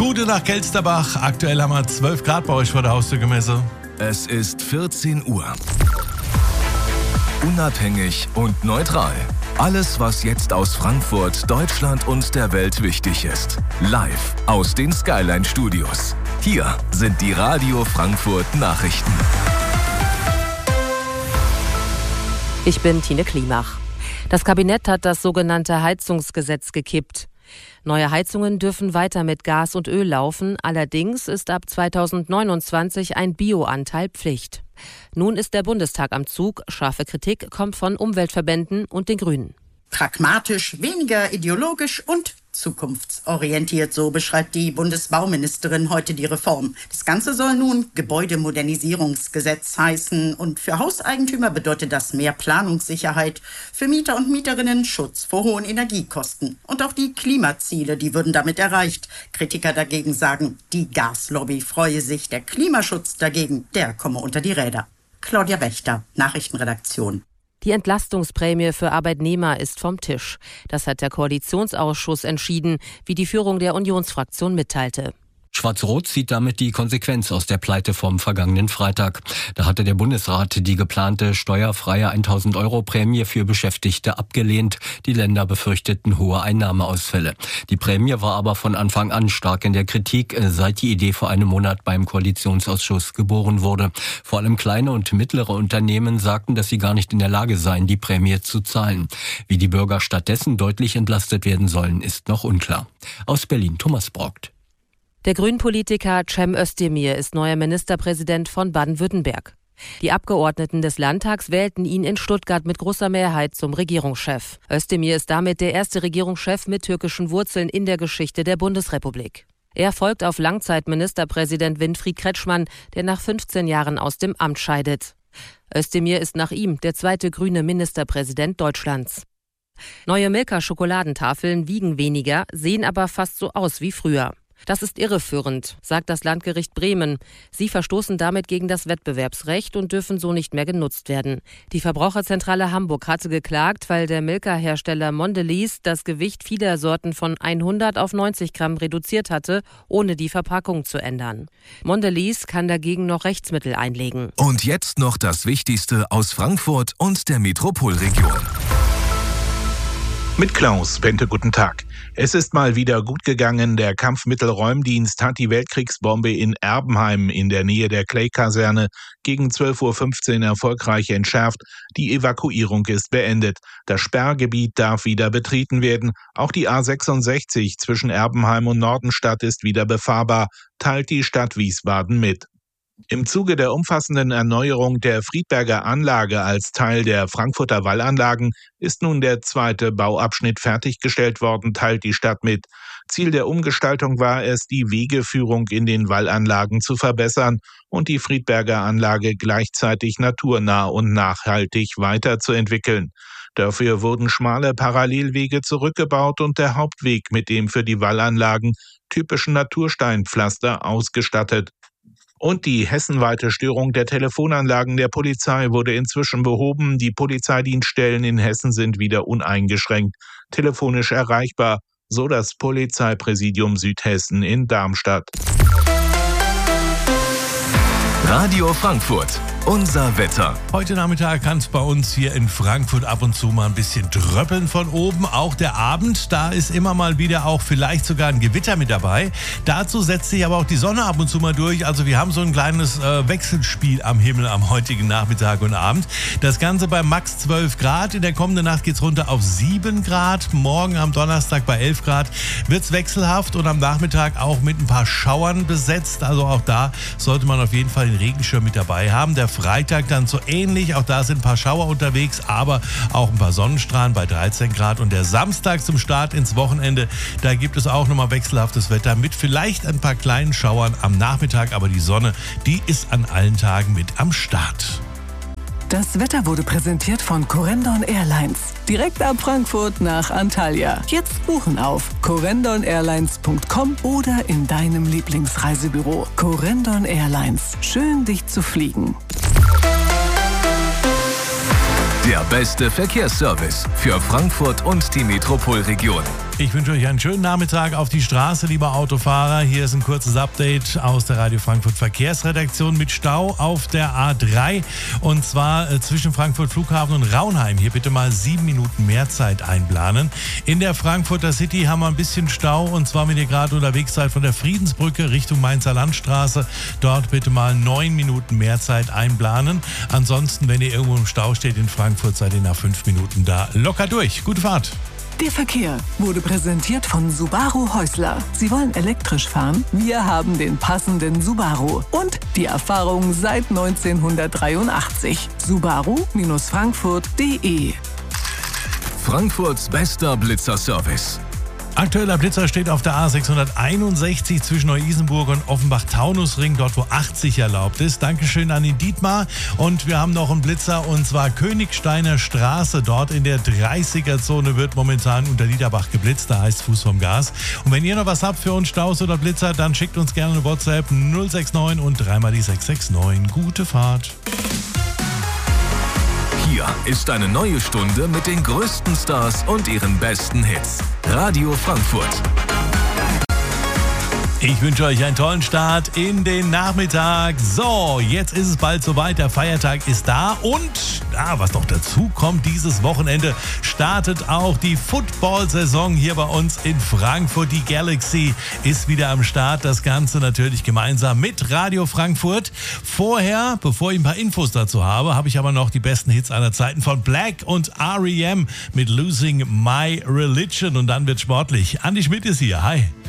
Gute nach Kelsterbach. Aktuell haben wir 12 Grad bei euch vor der Haustür gemessen. Es ist 14 Uhr. Unabhängig und neutral. Alles, was jetzt aus Frankfurt, Deutschland und der Welt wichtig ist. Live aus den Skyline Studios. Hier sind die Radio Frankfurt Nachrichten. Ich bin Tine Klimach. Das Kabinett hat das sogenannte Heizungsgesetz gekippt. Neue Heizungen dürfen weiter mit Gas und Öl laufen, allerdings ist ab 2029 ein Bioanteil Pflicht. Nun ist der Bundestag am Zug, scharfe Kritik kommt von Umweltverbänden und den Grünen. Pragmatisch, weniger ideologisch und zukunftsorientiert, so beschreibt die Bundesbauministerin heute die Reform. Das Ganze soll nun Gebäudemodernisierungsgesetz heißen und für Hauseigentümer bedeutet das mehr Planungssicherheit, für Mieter und Mieterinnen Schutz vor hohen Energiekosten. Und auch die Klimaziele, die würden damit erreicht. Kritiker dagegen sagen, die Gaslobby freue sich, der Klimaschutz dagegen, der komme unter die Räder. Claudia Wächter, Nachrichtenredaktion. Die Entlastungsprämie für Arbeitnehmer ist vom Tisch. Das hat der Koalitionsausschuss entschieden, wie die Führung der Unionsfraktion mitteilte. Schwarz-Rot zieht damit die Konsequenz aus der Pleite vom vergangenen Freitag. Da hatte der Bundesrat die geplante steuerfreie 1.000 € Prämie für Beschäftigte abgelehnt. Die Länder befürchteten hohe Einnahmeausfälle. Die Prämie war aber von Anfang an stark in der Kritik, seit die Idee vor einem Monat beim Koalitionsausschuss geboren wurde. Vor allem kleine und mittlere Unternehmen sagten, dass sie gar nicht in der Lage seien, die Prämie zu zahlen. Wie die Bürger stattdessen deutlich entlastet werden sollen, ist noch unklar. Aus Berlin Thomas Brockt. Der Grünpolitiker Cem Özdemir ist neuer Ministerpräsident von Baden-Württemberg. Die Abgeordneten des Landtags wählten ihn in Stuttgart mit großer Mehrheit zum Regierungschef. Özdemir ist damit der erste Regierungschef mit türkischen Wurzeln in der Geschichte der Bundesrepublik. Er folgt auf Langzeitministerpräsident Winfried Kretschmann, der nach 15 Jahren aus dem Amt scheidet. Özdemir ist nach ihm der zweite grüne Ministerpräsident Deutschlands. Neue Milka-Schokoladentafeln wiegen weniger, sehen aber fast so aus wie früher. Das ist irreführend, sagt das Landgericht Bremen. Sie verstoßen damit gegen das Wettbewerbsrecht und dürfen so nicht mehr genutzt werden. Die Verbraucherzentrale Hamburg hatte geklagt, weil der Milka-Hersteller Mondelez das Gewicht vieler Sorten von 100 auf 90 Gramm reduziert hatte, ohne die Verpackung zu ändern. Mondelez kann dagegen noch Rechtsmittel einlegen. Und jetzt noch das Wichtigste aus Frankfurt und der Metropolregion. Mit Klaus Bente, guten Tag. Es ist mal wieder gut gegangen. Der Kampfmittelräumdienst hat die Weltkriegsbombe in Erbenheim in der Nähe der Clay-Kaserne gegen 12:15 Uhr erfolgreich entschärft. Die Evakuierung ist beendet. Das Sperrgebiet darf wieder betreten werden. Auch die A66 zwischen Erbenheim und Nordenstadt ist wieder befahrbar, teilt die Stadt Wiesbaden mit. Im Zuge der umfassenden Erneuerung der Friedberger Anlage als Teil der Frankfurter Wallanlagen ist nun der zweite Bauabschnitt fertiggestellt worden, teilt die Stadt mit. Ziel der Umgestaltung war es, die Wegeführung in den Wallanlagen zu verbessern und die Friedberger Anlage gleichzeitig naturnah und nachhaltig weiterzuentwickeln. Dafür wurden schmale Parallelwege zurückgebaut und der Hauptweg mit dem für die Wallanlagen typischen Natursteinpflaster ausgestattet. Und die hessenweite Störung der Telefonanlagen der Polizei wurde inzwischen behoben. Die Polizeidienststellen in Hessen sind wieder uneingeschränkt telefonisch erreichbar, so das Polizeipräsidium Südhessen in Darmstadt. Radio Frankfurt, unser Wetter. Heute Nachmittag kann es bei uns hier in Frankfurt ab und zu mal ein bisschen dröppeln von oben. Auch der Abend, da ist immer mal wieder auch vielleicht sogar ein Gewitter mit dabei. Dazu setzt sich aber auch die Sonne ab und zu mal durch. Also wir haben so ein kleines Wechselspiel am Himmel am heutigen Nachmittag und Abend. Das Ganze bei max 12 Grad. In der kommenden Nacht geht es runter auf 7 Grad. Morgen am Donnerstag bei 11 Grad wird es wechselhaft und am Nachmittag auch mit ein paar Schauern besetzt. Also auch da sollte man auf jeden Fall den Regenschirm mit dabei haben. Der Freitag dann so ähnlich, auch da sind ein paar Schauer unterwegs, aber auch ein paar Sonnenstrahlen bei 13 Grad. Und der Samstag zum Start ins Wochenende, da gibt es auch nochmal wechselhaftes Wetter mit vielleicht ein paar kleinen Schauern am Nachmittag, aber die Sonne, die ist an allen Tagen mit am Start. Das Wetter wurde präsentiert von Corendon Airlines. Direkt ab Frankfurt nach Antalya. Jetzt buchen auf corendon-airlines.com oder in deinem Lieblingsreisebüro. Corendon Airlines. Schön, dich zu fliegen. Der beste Verkehrsservice für Frankfurt und die Metropolregion. Ich wünsche euch einen schönen Nachmittag auf die Straße, lieber Autofahrer. Hier ist ein kurzes Update aus der Radio Frankfurt Verkehrsredaktion mit Stau auf der A3 und zwar zwischen Frankfurt Flughafen und Raunheim. Hier bitte mal 7 Minuten mehr Zeit einplanen. In der Frankfurter City haben wir ein bisschen Stau und zwar, wenn ihr gerade unterwegs seid von der Friedensbrücke Richtung Mainzer Landstraße, dort bitte mal 9 Minuten mehr Zeit einplanen. Ansonsten, wenn ihr irgendwo im Stau steht in Frankfurt, seid ihr nach 5 Minuten da locker durch. Gute Fahrt! Der Verkehr wurde präsentiert von Subaru Häusler. Sie wollen elektrisch fahren? Wir haben den passenden Subaru. Und die Erfahrung seit 1983. Subaru-Frankfurt.de. Frankfurts bester Blitzerservice. Aktueller Blitzer steht auf der A661 zwischen Neu-Isenburg und Offenbach-Taunusring, dort wo 80 erlaubt ist. Dankeschön an den Dietmar. Und wir haben noch einen Blitzer und zwar Königsteiner Straße. Dort in der 30er-Zone wird momentan unter Liederbach geblitzt, da heißt Fuß vom Gas. Und wenn ihr noch was habt für uns, Staus oder Blitzer, dann schickt uns gerne eine WhatsApp 069 und 3 die 669. Gute Fahrt. Hier ist eine neue Stunde mit den größten Stars und ihren besten Hits. Radio Frankfurt. Ich wünsche euch einen tollen Start in den Nachmittag. So, jetzt ist es bald soweit. Der Feiertag ist da und was noch dazu kommt, dieses Wochenende startet auch die Football-Saison hier bei uns in Frankfurt. Die Galaxy ist wieder am Start. Das Ganze natürlich gemeinsam mit Radio Frankfurt. Vorher, bevor ich ein paar Infos dazu habe, habe ich aber noch die besten Hits aller Zeiten von Black und R.E.M. mit Losing My Religion. Und dann wird sportlich. Andi Schmidt ist hier. Hi.